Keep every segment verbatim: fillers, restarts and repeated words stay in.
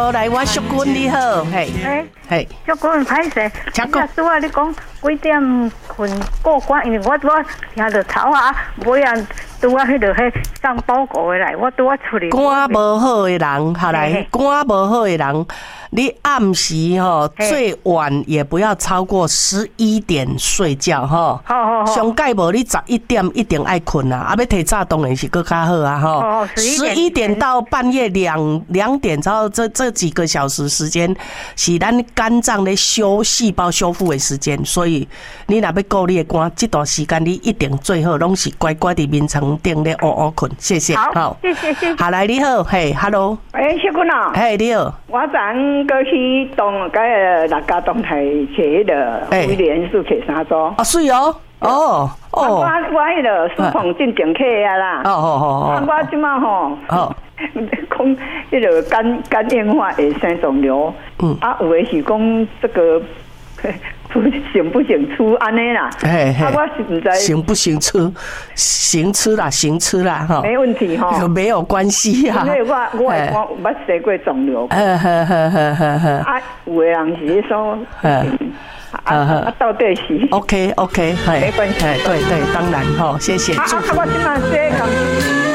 ，Hello， 来，我淑君你好，嘿， 哎， 嘿， 淑君歹势， 请讲。 拄仔你讲几点困过关？因为我拄仔听到头啊，尾啊，拄仔迄落迄送报告的来，我拄仔出去。 肝无好的人，好来，肝无好的人，你暗时吼最晚也不要超过十一点睡觉吼。 好好好。 上届无你十一点一定爱困啊，啊要提早当然是更较好啊吼。 哦， 十一点到半夜两两点，之后这这几个小时时间是咱肝脏咧修细胞修复的时间，所以你若要顾你的肝，这段时间你一定最好拢是乖乖伫眠床顶咧乌乌困。谢谢。 好，谢谢谢谢。 好来，你好，嘿 ，Hello。 哎，淑君啊， 嘿，你好。 我昨过去东个六家东台坐迄个威廉斯坐三组。 啊，水哦，哦哦。我我迄个书房进前客啊啦。 哦哦哦哦。 我即马吼。 哦。 讲迄个肝肝硬化会生肿瘤。嗯。啊，有诶是讲这个。行不行出安尼啦？ 嘿嘿， 啊，我是唔知行不行出，行吃啦，行吃啦，哈， 没问题哈， 没有关系啊。 因为我我我我生过肿瘤， 呵呵呵呵呵呵。 啊，有的人是说，啊啊，到底是 ？OK OK， 没关系， 对对，当然哈，谢谢。 啊啊，我今晚这个。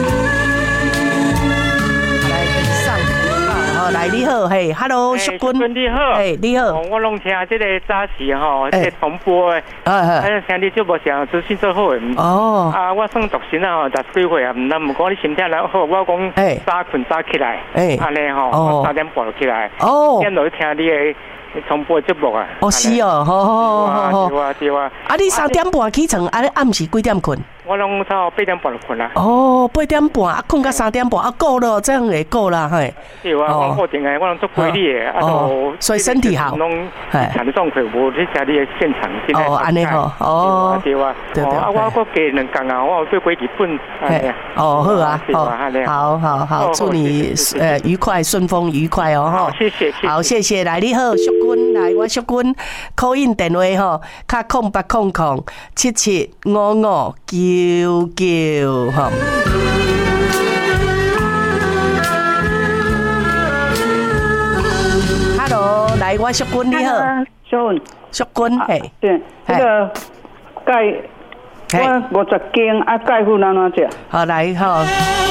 来，你好，嘿 ，Hello， 淑君， 你好， 嘿，你好， 我拢听这个早时吼，这重播的，啊，听你节目上资讯最好的。哦，啊，我算独身啊，十几岁啊，唔那唔讲你身体良好，我讲早困早起来，哎，安尼吼，我三点半就起来，哦，一路听你的重播节目啊。 哦，是哦，好好好好， 对啊对啊。 啊，你三点半起床，啊，你暗时几点困？ 我拢到八点半就困啦。 哦，八点半啊，困到三点半啊，够了，这样也够了，嘿。 对啊，我固定的，我拢做规律的，啊， 哦，所以身体好。 拢产状况无去家里的现场。 哦，安尼好，哦， 对啊，对对。啊，我我加两工啊，我做几几本。 哦，好啊，好，好好好，祝你呃愉快顺风愉快哦，哈。 谢谢， 好，谢谢。来，你好，淑君，来，我淑君call in电话吼，卡空八空空七七五五九。九九哈 ，Hello， 来，我淑君你好， 淑君， 淑君，嘿， 对，那个钙，我五十斤啊，钙粉安怎食？ 好来哈。